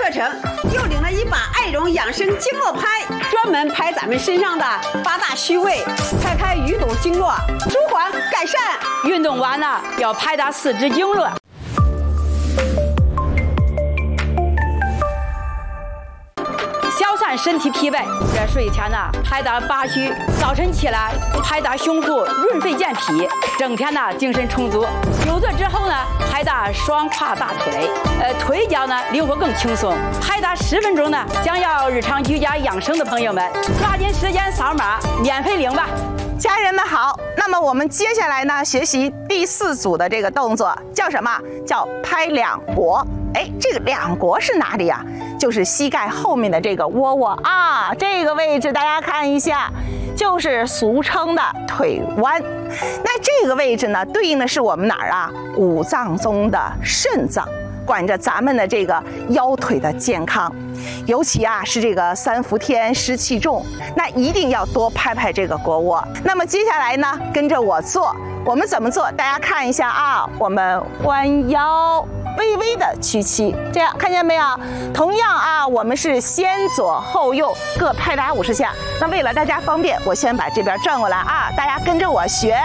课程，又领了一把爱绒养生经络拍，专门拍咱们身上的八大虚位，拍开鱼肚经络，舒缓改善。 运动完了要拍打四肢经络。消散身体疲惫，在睡前呢拍打八虚，早晨起来拍打胸腹，润肺健脾，整天呢精神充足。久坐之后呢，拍打双胯大腿，腿脚呢灵活更轻松。拍打10分钟呢，想要日常居家养生的朋友们，抓紧时间扫码免费领吧。 家人们好，那么我们接下来呢学习第4组的这个动作，叫什么？叫拍两国。这个两国是哪里啊？就是膝盖后面的这个窝窝啊，这个位置大家看一下，就是俗称的腿弯。那这个位置呢，对应的是我们哪儿啊？五脏中的肾脏，管着咱们的这个腰腿的健康。尤其啊是这个3伏天湿气重，那一定要多拍拍这个腘窝。那么接下来呢，跟着我做，我们怎么做？大家看一下啊，我们弯腰，微微的屈膝，这样看见没有？同样啊，我们是先左后右各拍打50下。那为了大家方便，我先把这边转过来啊，大家跟着我学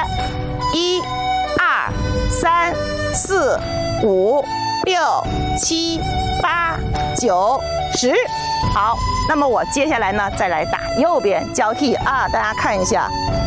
，1、2、3、4、5、6、7、8、9、10。好，那么我接下来呢，再来打右边交替啊，大家看一下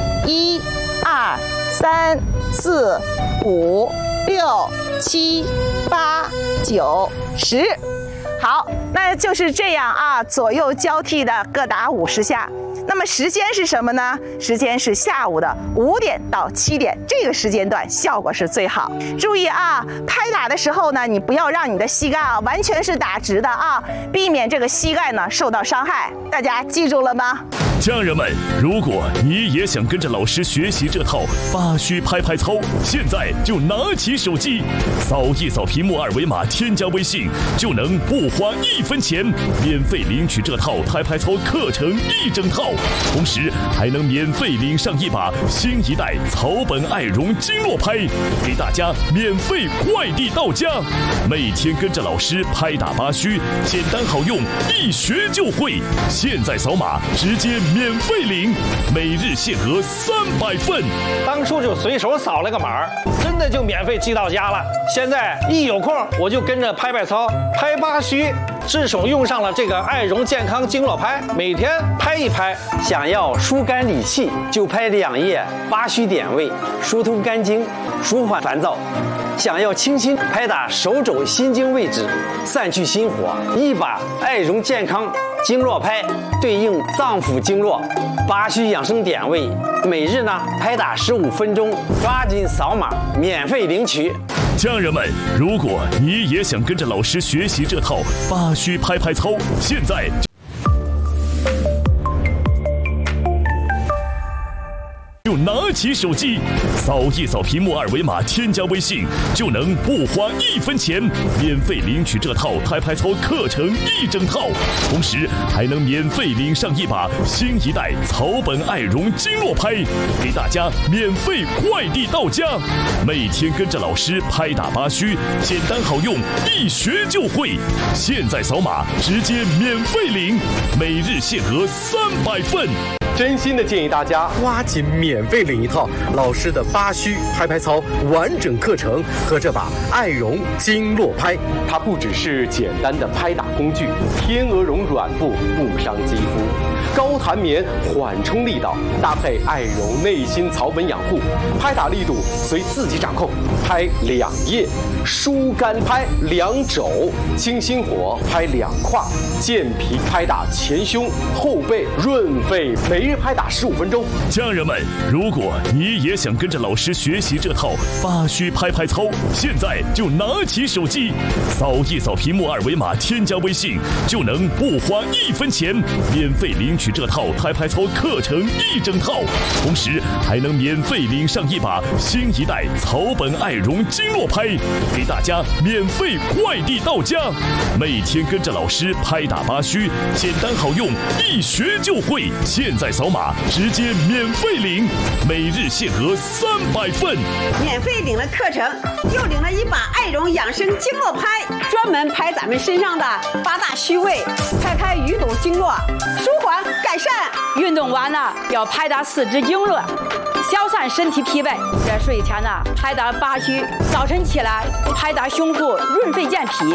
，1、2、3、4、5、6、7、8、9、10。好，那就是这样啊，左右交替的各打50下。那么时间是什么呢？时间是下午的5点到7点，这个时间段效果是最好。注意啊，拍打的时候呢，你不要让你的膝盖啊完全是打直的啊，避免这个膝盖呢受到伤害。大家记住了吗？ 家人们，如果你也想跟着老师学习这套八虚拍拍操，现在就拿起手机，扫一扫屏幕2维码，添加微信，就能不花1分钱，免费领取这套拍拍操课程1整套，同时还能免费领上一把新一代草本爱绒经络拍，给大家免费快递到家。每天跟着老师拍打八虚，简单好用，一学就会。现在扫码直接免费领，每日限额300份。 当初就随手扫了个码，真的就免费寄到家了。现在一有空我就跟着拍拍操，拍八虚，至手用上了这个爱绒健康经络拍，每天拍一拍。 想要疏肝理气，就拍2页八虚点位，疏通肝经，舒缓烦躁。想要清新，拍打手肘心经位置，散去心火。一把爱绒健康经络拍对应脏腑经络八虚养生点位，每日呢拍打15分钟，抓紧扫码免费领取。 家人们，如果你也想跟着老师学习这套八虚拍拍操，现在就拿起手机，扫一扫屏幕2维码，添加微信，就能不花1分钱，免费领取这套拍拍操课程1整套，同时还能免费领上一把新一代草本爱绒经络拍，给大家免费快递到家。每天跟着老师拍打八虚，简单好用，一学就会。现在扫码直接免费领，每日限额300份。 真心的建议大家抓紧免费领一套老师的八虚拍拍操完整课程和这把爱绒经络拍。它不只是简单的拍打工具，天鹅绒软布不伤肌肤，高弹棉缓冲力道，搭配爱绒内心草本养护，拍打力度随自己掌控。拍2页，疏肝拍2肘，清心火拍2胯，健脾拍打前胸后背，润肺每日拍打15分钟。 家人们，如果你也想跟着老师学习这套八虚拍拍操，现在就拿起手机，扫一扫屏幕2维码，添加微信，就能不花1分钱，免费领取这套拍拍操课程1整套，同时还能免费领上一把新一代草本爱绒经络拍，给大家免费快递到家。每天跟着老师拍打八虚，简单好用，一学就会。现在扫码直接免费领， 每日限额300份。 免费领了课程，又领了一把爱绒养生经络拍，专门拍咱们身上的8大虚位，拍开淤堵经络，舒缓改善。 运动完了要拍打四肢经络，消散身体疲惫。这睡前呢拍打8虚，早晨起来拍打胸部，润肺健脾。